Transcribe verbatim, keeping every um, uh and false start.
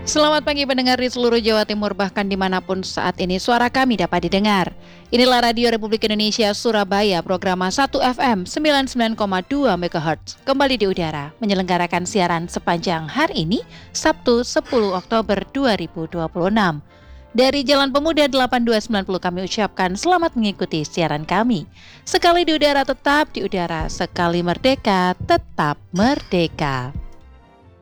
Selamat pagi pendengar di seluruh Jawa Timur, bahkan dimanapun saat ini suara kami dapat didengar. Inilah Radio Republik Indonesia Surabaya, program satu F M sembilan puluh sembilan koma dua MHz. Kembali di udara, menyelenggarakan siaran sepanjang hari ini, Sabtu sepuluh Oktober dua ribu dua puluh enam. Dari Jalan Pemuda delapan dua sembilan nol kami ucapkan selamat mengikuti siaran kami. Sekali di udara tetap di udara, sekali merdeka tetap merdeka.